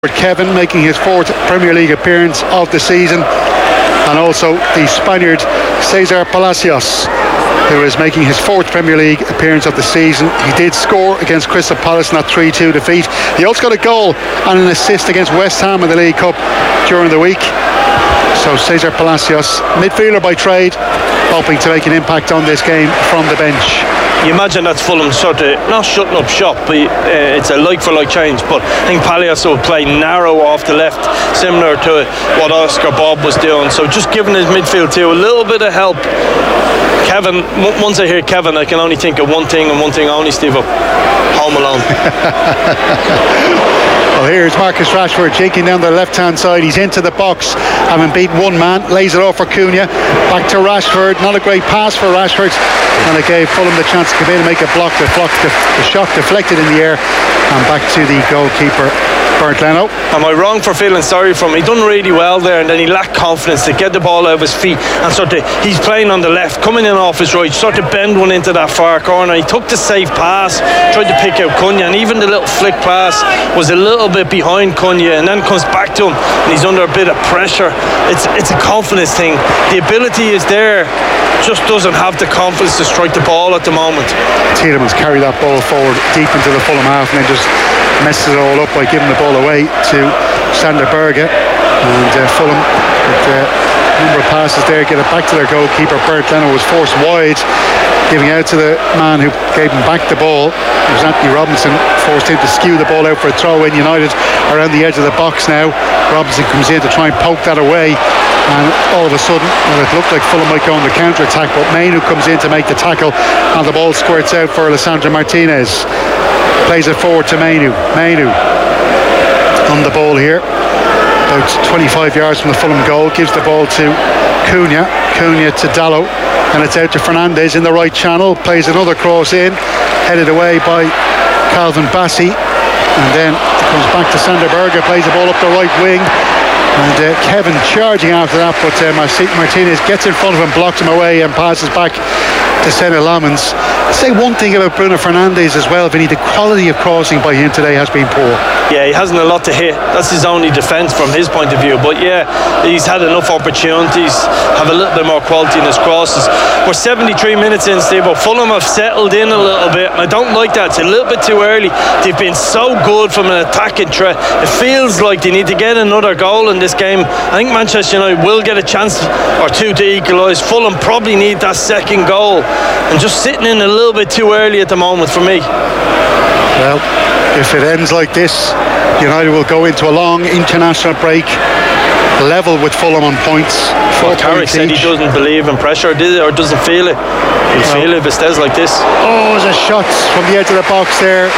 Kevin making his 4th Premier League appearance of the season, and also the Spaniard Cesar Palacios, who is making his 4th Premier League appearance of the season. He did score against Crystal Palace in that 3-2 defeat. He also got a goal and an assist against West Ham in the League Cup during the week. So Cesar Palacios, midfielder by trade, hoping to make an impact on this game from the bench. You imagine that's Fulham sort of not shutting up shop, but it's a like-for-like change. But I think Palacios will play narrow off the left, similar to what Oscar Bob was doing. So just giving his midfield too a little bit of help. Kevin, once I hear Kevin, I can only think of one thing and one thing only, Steve, Home Alone. Well, here's Marcus Rashford jinking down the left-hand side. He's into the box, having beaten one man, lays it off for Cunha. Back to Rashford. Not a great pass for Rashford, and it gave Fulham the chance to come in and make a block. The shot deflected in the air, and back to the goalkeeper, Bernd Leno. Am I wrong for feeling sorry for him? He done really well there, and then he lacked confidence to get the ball out of his feet, and sort of he's playing on the left, coming in off his right, sort of bend one into that far corner. He took the safe pass, tried to pick out Cunha, and even the little flick pass was a little bit behind Cunha, and then comes back to him and he's under a bit of pressure. It's a confidence thing. The ability is there, just doesn't have the confidence to strike the ball at the moment. Tielemans carried that ball forward deep into the Fulham half and then just messes it all up by giving the ball away to Sander Berge, and Fulham with a number of passes there get it back to their goalkeeper. Bernd Leno was forced wide, giving out to the man who gave him back the ball. It was Anthony Robinson, forced him to skew the ball out for a throw in. United around the edge of the box now. Robinson comes in to try and poke that away, and all of a sudden, well, it looked like Fulham might go on the counter-attack, but Mainu comes in to make the tackle, and the ball squirts out for Alessandro Martinez. Plays it forward to Mainu on the ball here, about 25 yards from the Fulham goal. Gives the ball to Cunha to Dalot, and it's out to Fernandes in the right channel. Plays another cross in, headed away by Calvin Bassey, and then it comes back to Sander Berge. Plays the ball up the right wing, and Kevin charging after that, but Martinez gets in front of him, blocks him away, and passes back to Senne Lammens. I'd say one thing about Bruno Fernandes as well, Vinny, the quality of crossing by him today has been poor. Yeah, he hasn't a lot to hit. That's his only defence from his point of view. But yeah, he's had enough opportunities, have a little bit more quality in his crosses. We're 73 minutes in, Steve, but Fulham have settled in a little bit, and I don't like that. It's a little bit too early. They've been so good from an attacking threat. It feels like they need to get another goal in this game. I think Manchester United will get a chance or two to equalise. Fulham probably need that second goal, and just sitting in a little bit too early at the moment for me. Well, if it ends like this, United will go into a long international break, level with Fulham on points. Well, Carrick said he doesn't believe in pressure, or doesn't feel it. He'll feel it if it stays like this. Oh, there's a shot from the edge of the box there.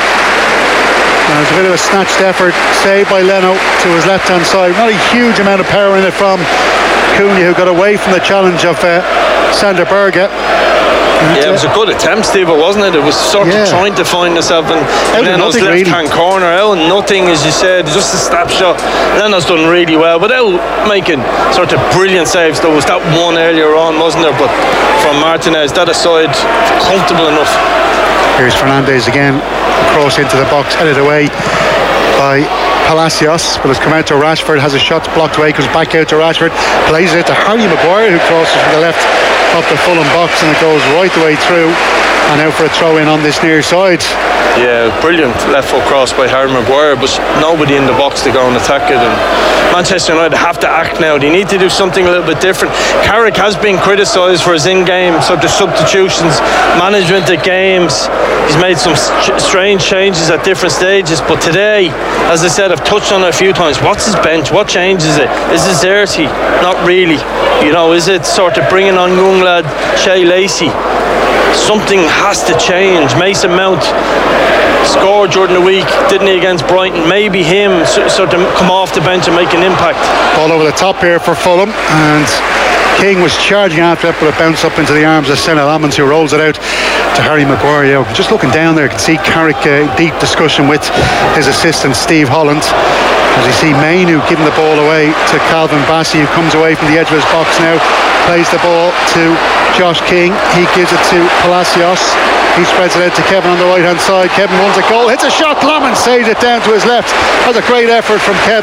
And it's a bit of a snatched effort, saved by Leno to his left-hand side. Not a huge amount of power in it from Cunha, who got away from the challenge of Sander Berge. Yeah, it was a good attempt, Steve, wasn't it? It was sort of trying to find herself in Leno's left-hand corner. Out and nothing, as you said, just a snapshot. Leno's done really well without making sort of brilliant saves. There was that one earlier on, wasn't there? But from Martinez, that aside, comfortable enough. Here's Fernandes again, cross into the box, headed away by Palacios, but it's come out to Rashford, has a shot blocked away, comes back out to Rashford, plays it to Harry Maguire, who crosses from the left of the Fulham box, and it goes right the way through and out for a throw in on this near side. Yeah, brilliant left foot cross by Harry Maguire, but nobody in the box to go and attack it, and Manchester United have to act now. They need to do something a little bit different. Carrick has been criticised for his in-game sort of substitutions, management of games. He's made some strange changes at different stages, but today, as I said, I've touched on it a few times. What's his bench? What changes it? Is it Xerxes? Not really. Is it sort of bringing on young lad Shea Lacey? Something has to change. Mason Mount scored during the week, didn't he, against Brighton? Maybe him sort of come off the bench and make an impact. Ball over the top here for Fulham, and King was charging after it, but it bounced up into the arms of Senne Lammens, who rolls it out to Harry Maguire. Just looking down there, you can see Carrick deep discussion with his assistant Steve Holland. As you see Mainu giving the ball away to Calvin Bassey, who comes away from the edge of his box now, plays the ball to Josh King. He gives it to Palacios. He spreads it out to Kevin on the right hand side. Kevin runs a goal, hits a shot, Lomond saves it down to his left. That's a great effort from Kevin.